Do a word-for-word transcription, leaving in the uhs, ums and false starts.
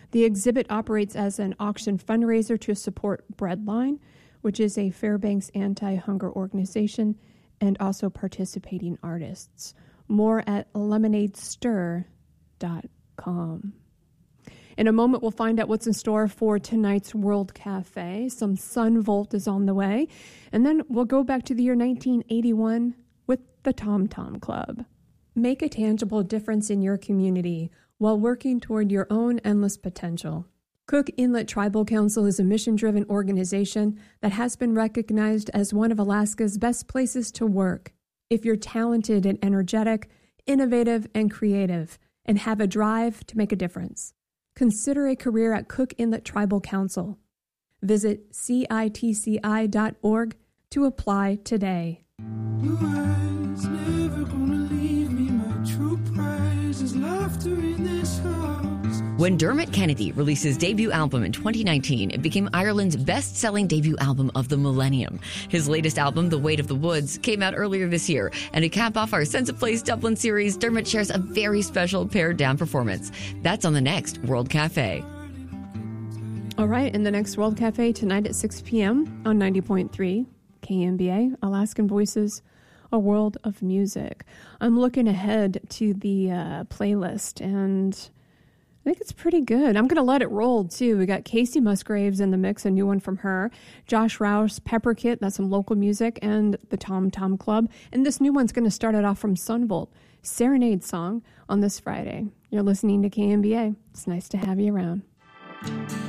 The exhibit operates as an auction fundraiser to support Breadline, which is a Fairbanks anti-hunger organization, and also participating artists. More at lemonade stir dot com. In a moment, we'll find out what's in store for tonight's World Cafe. Some Sun Volt is on the way. And then we'll go back to the year nineteen eighty-one with the Tom Tom Club. Make a tangible difference in your community while working toward your own endless potential. Cook Inlet Tribal Council is a mission-driven organization that has been recognized as one of Alaska's best places to work. If you're talented and energetic, innovative and creative, and have a drive to make a difference, consider a career at Cook Inlet Tribal Council. Visit C I T C I dot org to apply today. Blue eyes never gonna leave me. My true prize is laughter in this house. When Dermot Kennedy released his debut album in twenty nineteen, it became Ireland's best-selling debut album of the millennium. His latest album, The Weight of the Woods, came out earlier this year. And to cap off our Sense of Place Dublin series, Dermot shares a very special pared-down performance. That's on the next World Cafe. All right, in the next World Cafe tonight at six p.m. on ninety point three K M B A, Alaskan Voices, a world of music. I'm looking ahead to the uh, playlist, and I think it's pretty good. I'm going to let it roll, too. We got Casey Musgraves in the mix, a new one from her. Josh Rouse, Pepper Kit, that's some local music, and the Tom Tom Club. And this new one's going to start it off from Sunvolt, Serenade Song on this Friday. You're listening to K M B A. It's nice to have you around.